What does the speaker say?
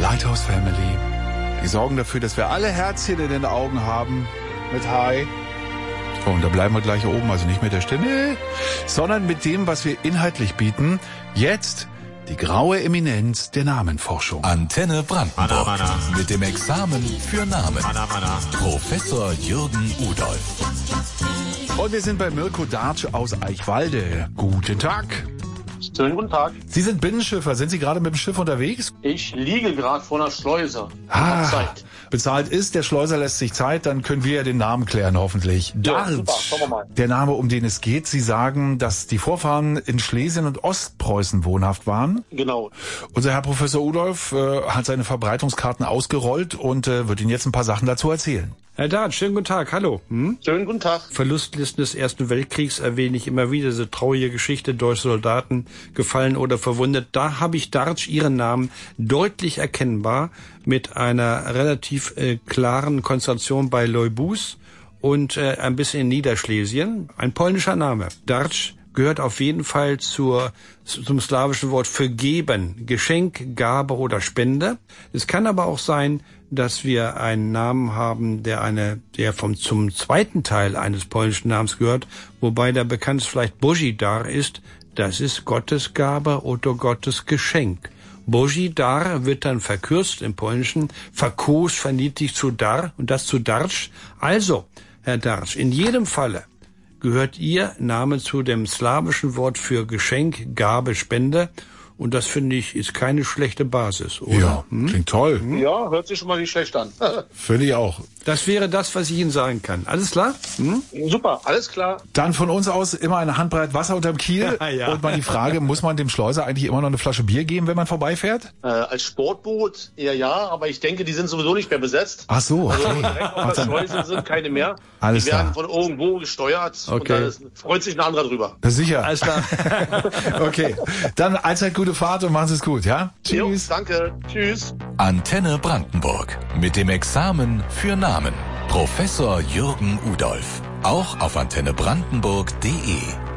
Lighthouse Family. Die sorgen dafür, dass wir alle Herzchen in den Augen haben. Mit Hi. Oh, und da bleiben wir gleich oben, also nicht mit der Stimme, sondern mit dem, was wir inhaltlich bieten. Jetzt die graue Eminenz der Namenforschung. Antenne Brandenburg. Mana. Mit dem Examen für Namen. Mana. Professor Jürgen Udolf. Und wir sind bei Mirko Dartsch aus Eichwalde. Guten Tag. Schönen guten Tag. Sie sind Binnenschiffer. Sind Sie gerade mit dem Schiff unterwegs? Ich liege gerade vor einer Schleuse. Hab Zeit. Bezahlt ist, der Schleuser lässt sich Zeit, dann können wir ja den Namen klären, hoffentlich. Ja, Dartsch, super, schauen wir mal. der Name, um den es geht. Sie sagen, dass die Vorfahren in Schlesien und Ostpreußen wohnhaft waren. Genau. Unser Herr Professor Udolf hat seine Verbreitungskarten ausgerollt und wird Ihnen jetzt ein paar Sachen dazu erzählen. Herr Dartsch, schönen guten Tag, hallo. Schönen guten Tag. Verlustlisten des Ersten Weltkriegs erwähne ich immer wieder, diese traurige Geschichte, deutsche Soldaten gefallen oder verwundet. Da habe ich Dartsch, Ihren Namen, deutlich erkennbar mit einer relativ klaren Konzentration bei Leubus und ein bisschen in Niederschlesien. Ein polnischer Name. Dartsch gehört auf jeden Fall zum slawischen Wort für geben, Geschenk, Gabe oder Spende. Es kann aber auch sein, dass wir einen Namen haben, der zum zweiten Teil eines polnischen Namens gehört, wobei der bekannt vielleicht Boží-dar ist. Das ist Gottes Gabe oder Gottes Geschenk. Boží-dar wird dann verkürzt im Polnischen, verkost, verniedlicht zu dar und das zu Dartsch. Also, Herr Dartsch, in jedem Falle gehört Ihr Name zu dem slawischen Wort für Geschenk, Gabe, Spende. Und das, finde ich, ist keine schlechte Basis, oder? Ja, klingt toll. Ja, hört sich schon mal nicht schlecht an. Finde ich auch. Das wäre das, was ich Ihnen sagen kann. Alles klar? Super, alles klar. Dann von uns aus immer eine Handbreit Wasser unterm Kiel. Ja. Und mal die Frage, muss man dem Schleuser eigentlich immer noch eine Flasche Bier geben, wenn man vorbeifährt? Als Sportboot eher ja, aber ich denke, die sind sowieso nicht mehr besetzt. Ach so, Also okay. direkt auf der Schleuse sind keine mehr. Alles die werden klar. von irgendwo gesteuert Okay. und da freut sich ein anderer drüber. Sicher. Alles klar. Okay. Dann allzeit gute Fahrt und machen Sie es gut, ja? Jo, Tschüss. danke. Tschüss. Antenne Brandenburg. Mit dem Examen für Namen. Professor Jürgen Udolf. Auch auf antennebrandenburg.de.